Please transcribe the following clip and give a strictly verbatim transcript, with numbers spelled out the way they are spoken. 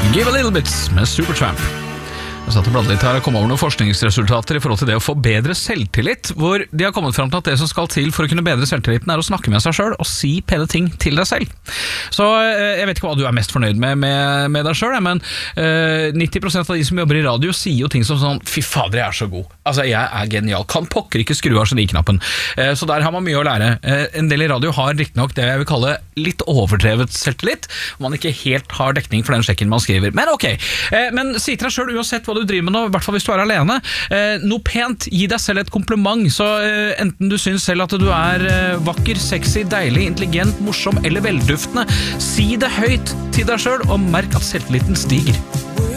Give a little bit med Supertramp. Jeg satt og bladde litt her og kom over noen forskningsresultater i forhold til det å få bedre selvtillit, hvor de har kommet frem til at det som skal til for å kunne bedre selvtilliten er å snakke med seg selv og si pene ting til deg selv. Så jeg vet ikke hva du er mest fornøyd med med, med deg selv, men uh, nitti prosent av de som jobber i radio sier jo ting som sånn, fy fader, jeg er så god. Altså, jeg er genial. Kan pokker ikke skru av geni-knappen. Uh, så der har man mye å lære. Uh, en del i radio har riktig nok det jeg vil kalle litt overdrevet selvtillit, hvor man ikke helt har dekning for den sjekken man skriver. Men ok, uh, men si til deg selv uansett hva du driver med nå, i hvert fall hvis du er alene. Eh, noe pent, gi deg selv et kompliment, så eh, enten du synes selv at du er eh, vakker, sexy, deilig, intelligent, morsom eller velduftende, si det høyt til deg selv og merk at selvtilliten stiger.